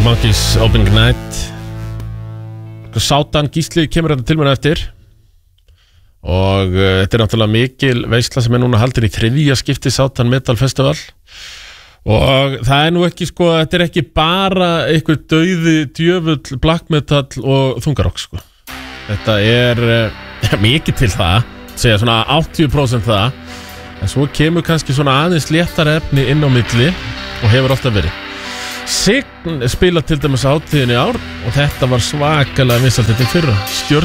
Monkeys Opening Night. Sátan Gísli kemur þetta til mér eftir. Og þetta náttúrulega mikil veisla sem núna haldin í 3. skipti Sátan Metal Festival. Og það nú ekki sko, þetta ekki bara einhver dauði djöfull black metal og þungarokk sko. Þetta mikið til það, segja svona 80% það. En svo kemur kannski svona aðeins léttara efni inn á milli og hefur alltaf verið. Sign spila til dæmis á hátíðinni í ár og þetta var svakalega vinsælt til fyrra. Stjörn